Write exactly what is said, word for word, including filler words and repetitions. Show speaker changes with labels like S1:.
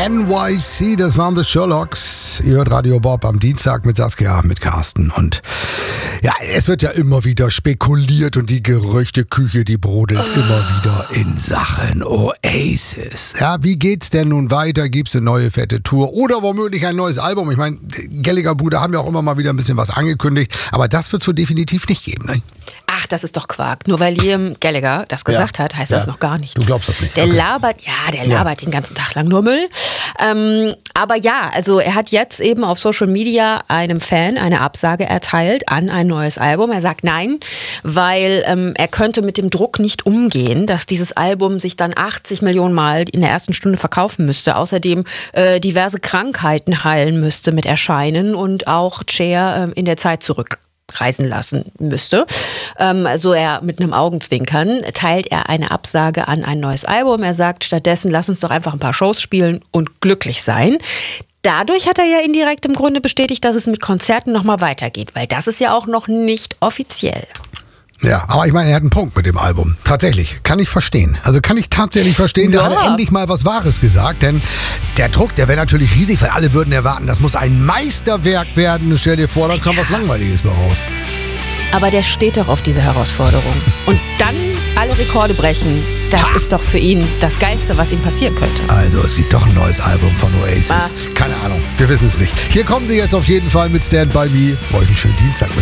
S1: N Y C, das waren The Sherlocks. Ihr hört Radio Bob am Dienstag mit Saskia, mit Carsten. Und ja, es wird ja immer wieder spekuliert und die Gerüchteküche, die brodelt oh. immer wieder in Sachen Oasis. Ja, wie geht's denn nun weiter? Gibt's eine neue fette Tour oder womöglich ein neues Album? Ich meine, Gallagher-Brüder haben ja auch immer mal wieder ein bisschen was angekündigt, aber das wird es so definitiv nicht geben, ne?
S2: Ach, das ist doch Quark. Nur weil Liam Gallagher das gesagt ja. hat, heißt ja. das noch gar nichts.
S1: Du glaubst das nicht?
S2: Der
S1: okay.
S2: labert, ja, der labert ja. den ganzen Tag lang nur Müll. Ähm, aber ja, also er hat jetzt eben auf Social Media einem Fan eine Absage erteilt an ein neues Album. Er sagt nein, weil ähm, er könnte mit dem Druck nicht umgehen, dass dieses Album sich dann achtzig Millionen Mal in der ersten Stunde verkaufen müsste. Außerdem äh, diverse Krankheiten heilen müsste mit Erscheinen und auch Cher äh, in der Zeit zurück reisen lassen müsste. Ähm, so er mit einem Augenzwinkern teilt er eine Absage an ein neues Album. Er sagt stattdessen, lass uns doch einfach ein paar Shows spielen und glücklich sein. Dadurch hat er ja indirekt im Grunde bestätigt, dass es mit Konzerten nochmal weitergeht, weil das ist ja auch noch nicht offiziell.
S1: Ja, aber ich meine, er hat einen Punkt mit dem Album. Tatsächlich, kann ich verstehen. Also kann ich tatsächlich verstehen,
S2: ja.
S1: da hat er endlich mal was Wahres gesagt. Denn der Druck, der wäre natürlich riesig, weil alle würden erwarten, das muss ein Meisterwerk werden. Stell dir vor, da kommt was Langweiliges mal raus.
S2: Aber der steht doch auf diese Herausforderung. Und dann alle Rekorde brechen, das ha. ist doch für ihn das Geilste, was ihm passieren könnte.
S1: Also, es gibt doch ein neues Album von Oasis. Ah. Keine Ahnung, wir wissen es nicht. Hier kommen sie jetzt auf jeden Fall mit Stand By Me. Euch einen schönen Dienstag mit